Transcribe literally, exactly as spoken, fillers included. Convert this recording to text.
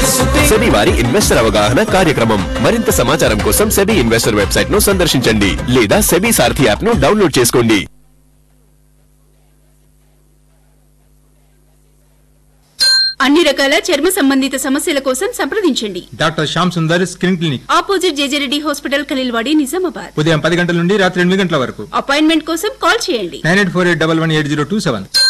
SEBI వారి investor అవగాహన కార్యక్రమం. మరింత సమాచారం కోసం సెబీ ఇన్వెస్టర్ వెబ్సైట్ ను సందర్శించండి లేదా సెబీ సారథి యాప్ ను డౌన్లోడ్ చేసుకోండి. అన్ని రకాల చర్మ సంబంధిత సమస్యల కోసం సంప్రదించండి doctor Shyam Sundar skin clinic, opposite JJ Reddy hospital, Khaleelwadi, Nizamabad. ఉదయం పది గంటల నుండి రాత్రి ఎనిమిది గంటల వరకు. అపాయింట్మెంట్ కోసం కాల్ చేయండి nine eight four eight one one eight zero two seven.